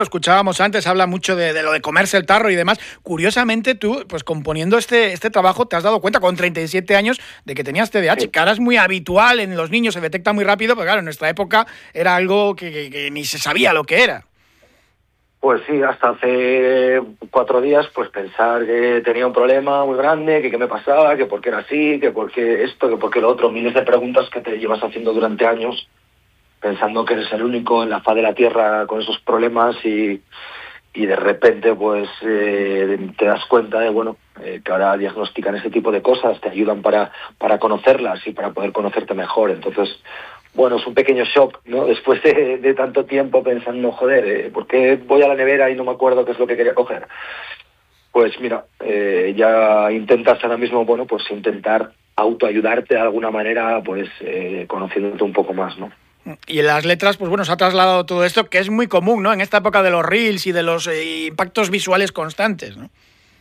Escuchábamos antes, habla mucho de lo de comerse el tarro y demás. Curiosamente, tú, pues componiendo este trabajo, te has dado cuenta con 37 años de que tenías TDAH, Sí. que ahora es muy habitual en los niños, se detecta muy rápido, pero claro, en nuestra época era algo que ni se sabía lo que era. Pues sí, hasta hace 4 días, pues pensar que tenía un problema muy grande, que qué me pasaba, que por qué era así, que por qué esto, que por qué lo otro, miles de preguntas que te llevas haciendo durante años, pensando que eres el único en la faz de la Tierra con esos problemas y de repente pues te das cuenta de que ahora diagnostican ese tipo de cosas, te ayudan para conocerlas y para poder conocerte mejor. Entonces, es un pequeño shock, ¿no? Después de tanto tiempo pensando, joder, ¿por qué voy a la nevera y no me acuerdo qué es lo que quería coger? Pues mira, ya intentas ahora mismo, pues intentar autoayudarte de alguna manera, pues conociéndote un poco más, ¿no? Y en las letras, pues bueno, se ha trasladado todo esto, que es muy común, ¿no? En esta época de los reels y de los impactos visuales constantes, ¿no?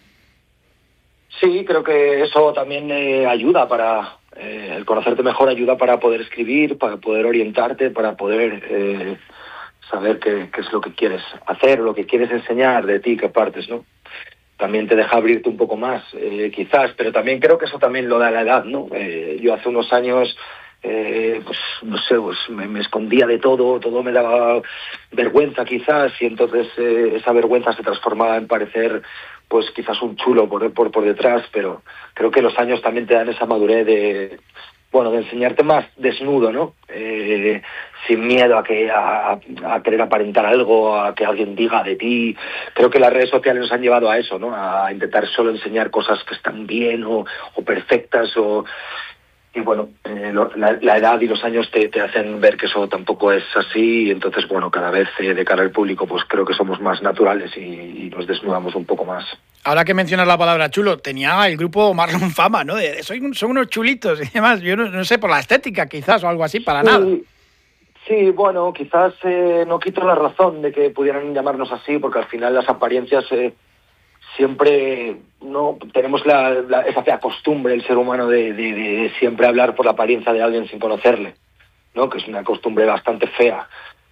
Sí, creo que eso también ayuda el conocerte mejor ayuda para poder escribir, para poder orientarte, para poder saber qué es lo que quieres hacer, lo que quieres enseñar de ti, qué partes, ¿no? También te deja abrirte un poco más, quizás, pero también creo que eso también lo da la edad, ¿no? Yo hace unos años, pues no sé, pues me escondía de todo me daba vergüenza quizás, y entonces esa vergüenza se transformaba en parecer, pues quizás un chulo por detrás, pero creo que los años también te dan esa madurez de enseñarte más desnudo, ¿no? Sin miedo a querer aparentar algo, a que alguien diga de ti. Creo que las redes sociales nos han llevado a eso, ¿no? A intentar solo enseñar cosas que están bien o perfectas la edad y los años te hacen ver que eso tampoco es así, y entonces, cada vez de cara al público, pues creo que somos más naturales y nos desnudamos un poco más. Ahora que mencionas la palabra chulo, tenía el grupo Marlon fama, ¿no? Son unos chulitos y demás. Yo no sé, por la estética quizás o algo así, para nada. Sí, quizás no quito la razón de que pudieran llamarnos así, porque al final las apariencias siempre no tenemos esa fea costumbre, el ser humano, de siempre hablar por la apariencia de alguien sin conocerle, ¿no? Que es una costumbre bastante fea.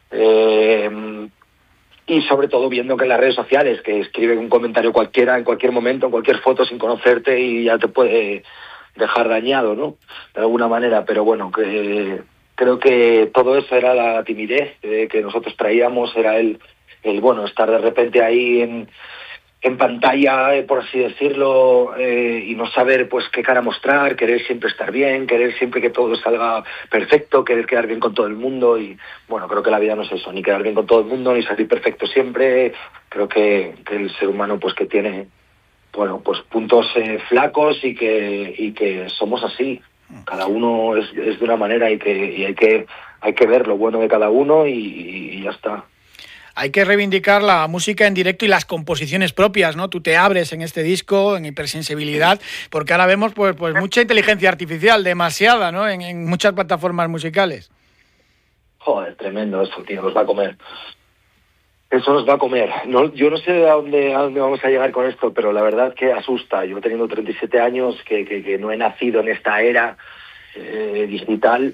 Y sobre todo viendo que en las redes sociales, que escribe un comentario cualquiera en cualquier momento, en cualquier foto, sin conocerte, y ya te puede dejar dañado, ¿no? De alguna manera, pero que creo que todo eso era la timidez que nosotros traíamos, era el estar de repente ahí en pantalla, por así decirlo, y no saber pues qué cara mostrar, querer siempre estar bien, querer siempre que todo salga perfecto, querer quedar bien con todo el mundo. Y creo que la vida no es eso, ni quedar bien con todo el mundo, ni salir perfecto siempre. Creo que el ser humano pues que tiene pues puntos flacos y que somos así. Cada uno es de una manera y hay que ver lo bueno de cada uno y ya está. Hay que reivindicar la música en directo y las composiciones propias, ¿no? Tú te abres en este disco, en Hipersensibilidad, porque ahora vemos pues mucha inteligencia artificial, demasiada, ¿no? En muchas plataformas musicales. Joder, tremendo eso, tío, nos va a comer. Eso nos va a comer. No, yo no sé a dónde vamos a llegar con esto, pero la verdad que asusta. Yo teniendo 37 años, que no he nacido en esta era digital,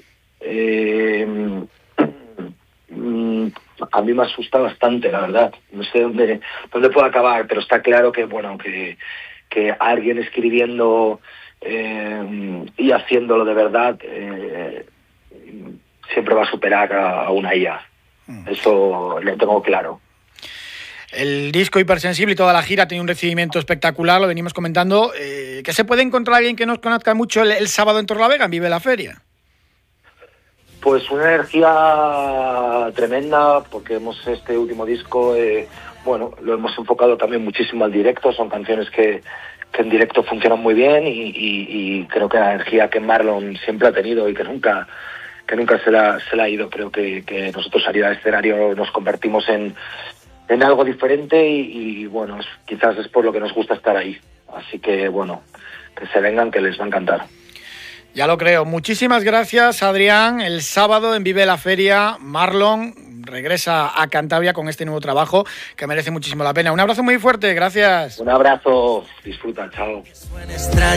a mí me asusta bastante, la verdad. No sé dónde puede acabar, pero está claro que que alguien escribiendo y haciéndolo de verdad siempre va a superar a una IA. Eso lo tengo claro. El disco Hipersensible y toda la gira ha tenido un recibimiento espectacular, lo venimos comentando. ¿Qué se puede encontrar alguien que nos conozca mucho el sábado en Torrelavega, en Vive la Feria? Pues una energía tremenda, porque este último disco, lo hemos enfocado también muchísimo al directo. Son canciones que en directo funcionan muy bien y creo que la energía que Marlon siempre ha tenido y que nunca se la ha ido. Creo que nosotros salir al escenario nos convertimos en algo diferente y quizás es por lo que nos gusta estar ahí. Así que que se vengan, que les va a encantar. Ya lo creo. Muchísimas gracias, Adrián. El sábado en Vive la Feria, Marlon regresa a Cantabria con este nuevo trabajo que merece muchísimo la pena. Un abrazo muy fuerte, gracias. Un abrazo, disfruta, chao.